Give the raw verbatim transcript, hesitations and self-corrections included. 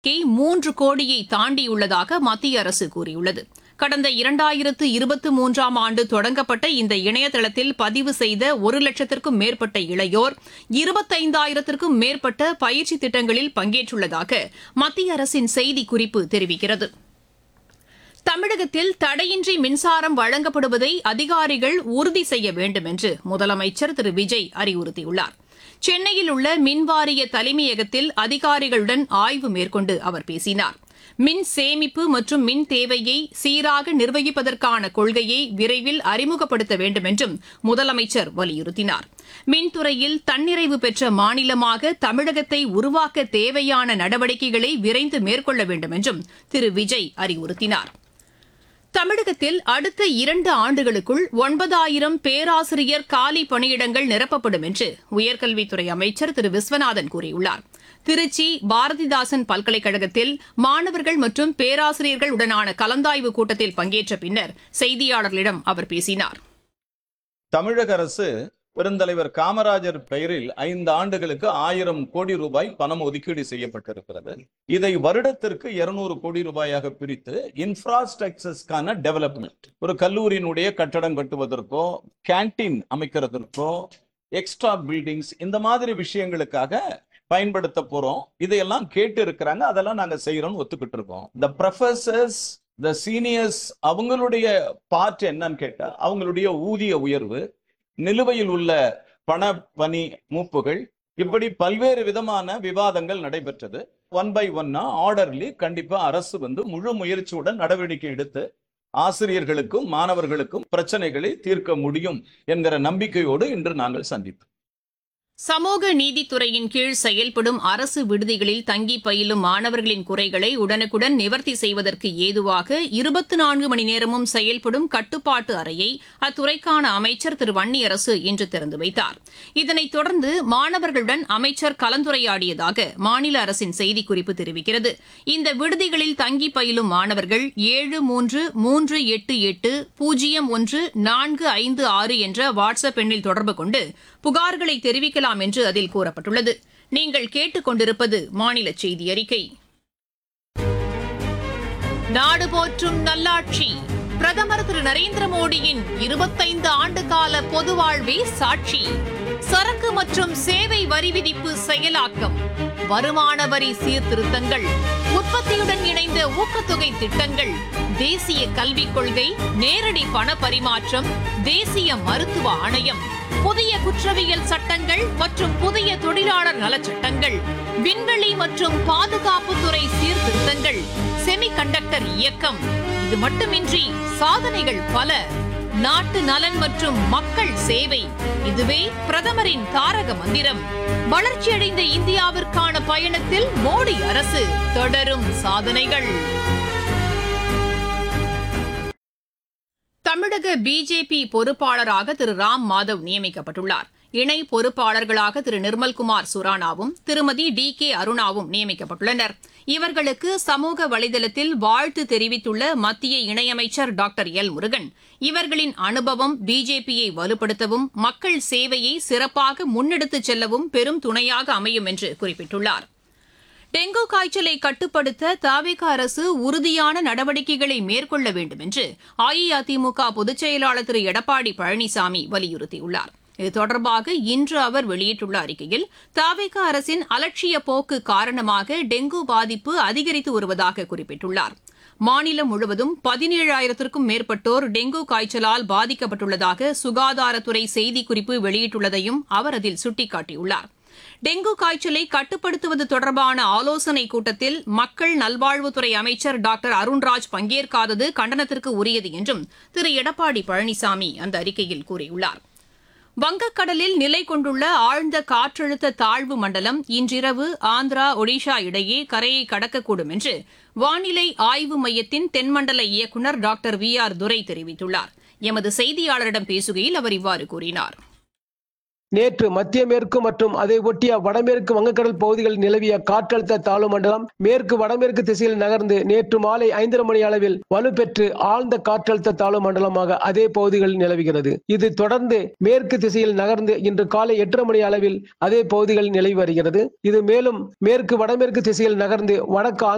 மூன்று கோடியை தாண்டியுள்ளதாக மத்திய அரசு கூறியுள்ளது. கடந்த இரண்டாயிரத்து இருபத்தி மூன்றாம் ஆண்டு தொடங்கப்பட்ட இந்த இணையதளத்தில் பதிவு செய்த ஒரு லட்சத்திற்கும் மேற்பட்ட இளையோர் இருபத்தைந்தாயிரத்திற்கும் மேற்பட்ட பயிற்சி திட்டங்களில் பங்கேற்றுள்ளதாக மத்திய அரசின் செய்திக்குறிப்பு தெரிவிக்கிறது. தமிழகத்தில் தடையின்றி மின்சாரம் வழங்கப்படுவதை அதிகாரிகள் உறுதி செய்ய வேண்டும் என்று முதலமைச்சர் திரு விஜய் அறிவுறுத்தியுள்ளார். சென்னையில் உள்ள மின்வாரிய தலைமையகத்தில் அதிகாரிகளுடன் ஆய்வு மேற்கொண்டு அவர் பேசினார். மின் சேமிப்பு மற்றும் மின் தேவையை சீராக நிர்வகிப்பதற்கான கொள்கையை விரைவில் அறிமுகப்படுத்த வேண்டும் என்றும் முதலமைச்சர் வலியுறுத்தினார். மின்துறையில் தன்னிறைவு பெற்ற மாநிலமாக தமிழகத்தை உருவாக்க தேவையான நடவடிக்கைகளை விரைந்து மேற்கொள்ள வேண்டும் என்றும் திரு விஜய் அறிவுறுத்தினார். தமிழகத்தில் அடுத்த இரண்டு ஆண்டுகளுக்குள் ஒன்பதாயிரம் பேராசிரியர் காலி பணியிடங்கள் நிரப்பப்படும் என்று உயர்கல்வித்துறை அமைச்சர் திரு விஸ்வநாதன் கூறியுள்ளார். திருச்சி பாரதிதாசன் பல்கலைக்கழகத்தில் மாணவர்கள் மற்றும் பேராசிரியர்கள் உடனான கலந்தாய்வு கூட்டத்தில் பங்கேற்ற பின்னர் செய்தியாளர்களிடம் அவர் பேசினார். தமிழக அரசு பெருந்தலைவர் காமராஜர் பெயரில் ஐந்து ஆண்டுகளுக்கு ஆயிரம் கோடி ரூபாய் பணம் ஒதுக்கீடு செய்யப்பட்டிருக்கிறது. இதை வருடத்திற்கு இருநூறு கோடி ரூபாயாக பிரித்து இன்ஃப்ராஸ்ட்ரக்சர்ஸ்க்கான டெவலப்மெண்ட், ஒரு கல்லூரியினுடைய கட்டடம் கட்டுவதற்கோ கேண்டீன் அமைக்கிறதற்கோ எக்ஸ்ட்ரா பில்டிங்ஸ், இந்த மாதிரி விஷயங்களுக்காக பயன்படுத்த போறோம். இதையெல்லாம் கேட்டு இருக்கிறாங்க, அதெல்லாம் நாங்க செய்யறோம்னு ஒத்துக்கிட்டு இருக்கோம். இந்த ப்ரொஃபசர்ஸ், இந்த சீனியர்ஸ், அவங்களுடைய பார்ட் என்னன்னு கேட்டா அவங்களுடைய ஊதிய உயர்வு, நிலுவையில் உள்ள பண பணி மூப்புகள், இப்படி பல்வேறு விதமான விவாதங்கள் நடைபெற்றது. ஒன் பை ஒன்னா ஆர்டர்லி கண்டிப்பா அரசு வந்து முழு முயற்சியுடன் நடவடிக்கை எடுத்து ஆசிரியர்களுக்கும் மாணவர்களுக்கும் பிரச்சனைகளை தீர்க்க முடியும் என்கிற நம்பிக்கையோடு இன்று நாங்கள் சந்திப்போம். சமூக நீதித்துறையின் கீழ் செயல்படும் அரசு விடுதிகளில் தங்கி பயிலும் மாணவர்களின் குறைகளை உடனுக்குடன் நிவர்த்தி செய்வதற்கு ஏதுவாக இருபத்தி நான்கு மணி நேரமும் செயல்படும் கட்டுப்பாட்டு அறையை அத்துறைக்கான அமைச்சர் திரு வன்னியரசு இன்று திறந்து வைத்தார். இதனைத் தொடர்ந்து மாணவர்களுடன் அமைச்சர் கலந்துரையாடியதாக மாநில அரசின் செய்திக்குறிப்பு தெரிவிக்கிறது. இந்த விடுதிகளில் தங்கி பயிலும் மாணவர்கள் ஏழு மூன்று மூன்று எட்டு எட்டு பூஜ்ஜியம் ஒன்று நான்கு ஐந்து ஆறு என்ற வாட்ஸ்அப் எண்ணில் தொடர்பு கொண்டு புகார்களை தெரிவிக்கலாம் என்று அதில் கூறப்பட்டுள்ளது. நீங்கள் கேட்டுக் கொண்டிருப்பது மாநில செய்தி அறிக்கை. நாடு போற்றும் நல்லாட்சி பிரதமர் திரு நரேந்திர மோடியின் இருபத்தைந்து ஆண்டு கால பொது வாழ்வே சாட்சி. சரக்கு மற்றும் சேவை வரி விதிப்பு செயலாக்கம், வருமான வரி சீர்திருத்தங்கள், உற்பத்தியுடன் இணைந்த ஊக்கத்தொகை திட்டங்கள், தேசிய கல்விக் கொள்கை, நேரடி பண பரிமாற்றம், தேசிய மருத்துவ ஆணையம், புதிய குற்றவியல் சட்டங்கள் மற்றும் புதிய தொழிலாளர் நலச்சட்டங்கள், விண்வெளி மற்றும் பாதுகாப்புத்துறை சீர்திருத்தங்கள், செமிகண்டக்டர் இயக்கம். இது மட்டுமின்றி சாதனைகள் பல. நாட்டு நலன் மற்றும் மக்கள் சேவை, இதுவே பிரதமரின் தாரக மந்திரம். வளர்ச்சியடைந்த இந்தியாவிற்கான பயணத்தில் மோடி அரசு தொடரும் சாதனைகள். தமிழக பிஜேபி பொறுப்பாளராக திரு ராம் மாதவ் நியமிக்கப்பட்டுள்ளார். இணை பொறுப்பாளர்களாக திரு நிர்மல்குமார் சுரானாவும் திருமதி டி கே அருணாவும் நியமிக்கப்பட்டுள்ளனர். இவர்களுக்கு சமூக வலைதளத்தில் வாழ்த்து தெரிவித்துள்ள மத்திய இணையமைச்சர் டாக்டர் எல் முருகன், இவர்களின் அனுபவம் பிஜேபியை வலுப்படுத்தவும் மக்கள் சேவையை சிறப்பாக முன்னெடுத்துச் செல்லவும் பெரும் துணையாக அமையும் என்று குறிப்பிட்டுள்ளார். டெங்கு காய்ச்சலை கட்டுப்படுத்த தவிக அரசு உறுதியான நடவடிக்கைகளை மேற்கொள்ள வேண்டும் என்று அஇஅதிமுக பொதுச் செயலாளர் திரு எடப்பாடி பழனிசாமி வலியுறுத்தியுள்ளார். இது தொடர்பாக இன்று அவர் வெளியிட்டுள்ள அறிக்கையில், தவிக அரசின் அலட்சிய போக்கு காரணமாக டெங்கு பாதிப்பு அதிகரித்து வருவதாக குறிப்பிட்டுள்ளார். மாநிலம் முழுவதும் பதினேழாயிரத்திற்கும் மேற்பட்டோர் டெங்கு காய்ச்சலால் பாதிக்கப்பட்டுள்ளதாக சுகாதாரத்துறை செய்திக்குறிப்பு வெளியிட்டுள்ளதையும் அவர் அதில் சுட்டிக்காட்டியுள்ளார். டெங்கு காய்ச்சலை கட்டுப்படுத்துவது தொடர்பான ஆலோசனைக் கூட்டத்தில் மக்கள் நல்வாழ்வுத்துறை அமைச்சர் டாக்டர் அருண்ராஜ் பங்கேற்காதது கண்டனத்திற்கு உரியது என்றும் திரு எடப்பாடி பழனிசாமி அந்த அறிக்கையில் கூறியுள்ளார். வங்கக்கடலில் நிலை கொண்டுள்ள ஆழ்ந்த காற்றழுத்த தாழ்வு மண்டலம் இன்றிரவு ஆந்திரா, ஒடிஷா இடையே கரையை கடக்கக்கூடும் என்று வானிலை ஆய்வு மையத்தின் தென்மண்டல இயக்குநர் டாக்டர் வி ஆர் துரை தெரிவித்துள்ளார். எமது செய்தியாளரிடம் பேசுகையில் அவர் இவ்வாறு கூறினார். நேற்று மத்திய மேற்கு மற்றும் அதை ஒட்டிய வடமேற்கு வங்கக்கடல் பகுதிகளில் நிலவிய காற்றழுத்த தாழ்வு மண்டலம் மேற்கு வடமேற்கு திசையில் நகர்ந்து நேற்று மாலை ஐந்தரை மணி அளவில் வலுப்பெற்று ஆழ்ந்த காற்றழுத்த தாழ்வு மண்டலமாக அதே பகுதிகளில் நிலவுகிறது. இது தொடர்ந்து மேற்கு திசையில் நகர்ந்து இன்று காலை எட்டரை மணி அளவில் அதே பகுதிகளில் நிலவி வருகிறது. இது மேலும் மேற்கு வடமேற்கு திசையில் நகர்ந்து வடக்கு